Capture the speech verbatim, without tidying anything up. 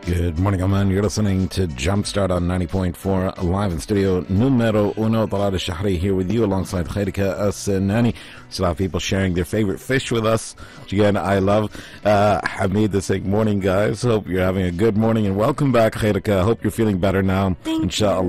Good morning, Oman. You're listening to Jumpstart on ninety point four, live in studio numero uno. Talal Shahri here with you alongside Khairika As-Nani. Still have people sharing their favorite fish with us, which again I love. Uh, Hamid is saying, morning guys. Hope you're having a good morning and welcome back, Khairika. Hope you're feeling better now. Thank Inshallah.